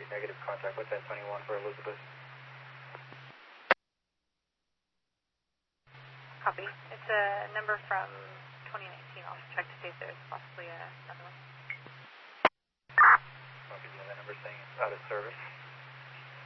negative contact with that 21 for Elizabeth. Copy. It's a number from 2019. I'll check to see if there's possibly another one. Copy. Yeah, that number saying it's out of service.